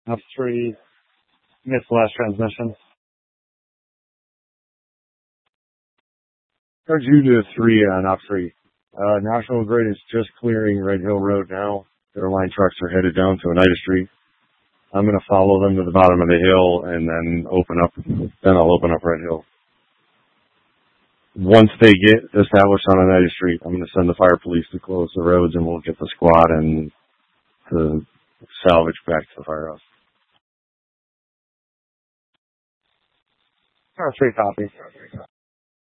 Up 3, missed the last transmission. Arjuna 3 on up 3. National Grid is just clearing Red Hill Road now. Their line trucks are headed down to Oneida Street. I'm going to follow them to the bottom of the hill and then I'll open up Red Hill. Once they get established on Oneida Street, I'm going to send the fire police to close the roads and we'll get the squad and to salvage back to the firehouse. 3 copies.